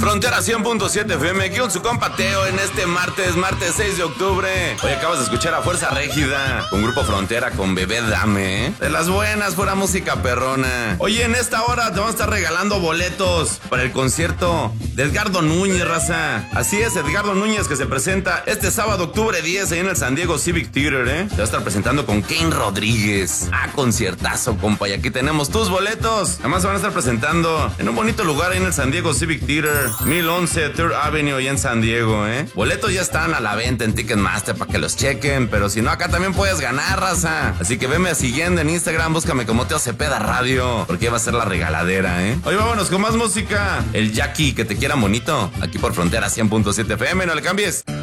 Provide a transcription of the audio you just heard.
Frontera 100.7 FM, aquí con su compa Teo en este martes 6 de octubre. Hoy acabas de escuchar a Fuerza Régida, con Grupo Frontera, con Bebé Dame, ¿eh? De las buenas, pura música perrona. Oye, en esta hora te vamos a estar regalando boletos para el concierto de Edgardo Núñez, raza. Así es, Edgardo Núñez, que se presenta este sábado, octubre 10, ahí en el San Diego Civic Theater, ¿eh? Se va a estar presentando con Kane Rodríguez. Conciertazo, compa, y aquí tenemos tus boletos. Además se van a estar presentando en un bonito lugar ahí en el San Diego Civic Theater, 1011 3rd Avenue, ahí en San Diego, ¿eh? Boletos ya están a la venta en Ticketmaster para que los chequen, pero si no, acá también puedes ganar, raza. Así que veme siguiendo en Instagram, búscame como Teo Cepeda Radio, porque va a ser la regaladera, ¿eh? Hoy vámonos con más música. El Jackie, que te quiera bonito, aquí por Frontera 100.7 FM, no le cambies.